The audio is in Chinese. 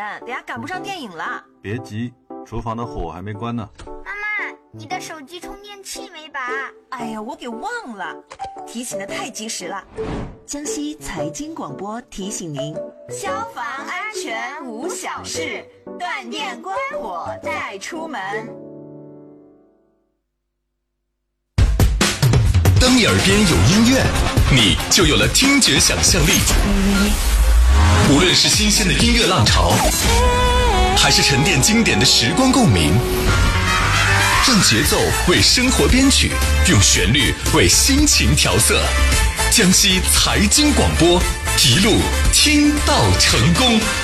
点，等下赶不上电影了。 别急，厨房的火还没关呢。 妈妈，你的手机充电器没拔？ 哎呀，我给忘了，提醒的太及时了。 江西财经广播提醒您： 消防安全无小事，断电关火再出门。 当你耳边有音乐，你就有了听觉想象力。无论是新鲜的音乐浪潮，还是沉淀经典的时光共鸣，让节奏为生活编曲，用旋律为心情调色。江西财经广播，一路听到成功。